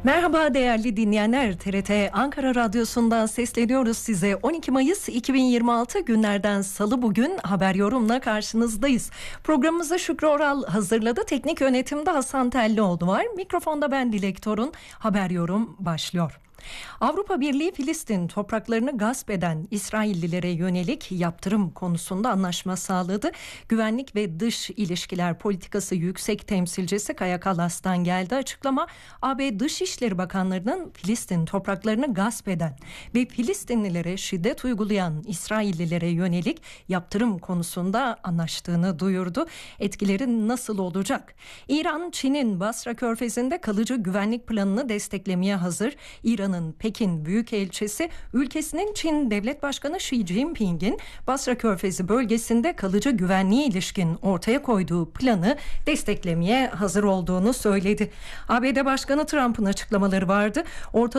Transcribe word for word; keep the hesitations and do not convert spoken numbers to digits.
Merhaba değerli dinleyenler, T R T Ankara Radyosu'ndan sesleniyoruz size. on iki Mayıs iki bin yirmi altı günlerden Salı bugün haber yorumla karşınızdayız. Programımızı Şükrü Oral hazırladı. Teknik yönetimde Hasan Tellioğlu var. Mikrofonda ben Dilek Torun. Haber yorum başlıyor. Avrupa Birliği Filistin topraklarını gasp eden İsraillilere yönelik yaptırım konusunda anlaşma sağladı. Güvenlik ve Dış İlişkiler Politikası Yüksek Temsilcisi Kaja Kallas'tan geldi açıklama. A B Dışişleri Bakanlarının Filistin topraklarını gasp eden ve Filistinlilere şiddet uygulayan İsraillilere yönelik yaptırım konusunda anlaştığını duyurdu. Etkileri nasıl olacak? İran, Çin'in Basra Körfezi'nde kalıcı güvenlik planını desteklemeye hazır. İran'ın Pekin Büyükelçisi ülkesinin Çin Devlet Başkanı Xi Jinping'in Basra Körfezi bölgesinde kalıcı güvenliğe ilişkin ortaya koyduğu planı desteklemeye hazır olduğunu söyledi. A B D Başkanı Trump'ın açıklamaları vardı. Orta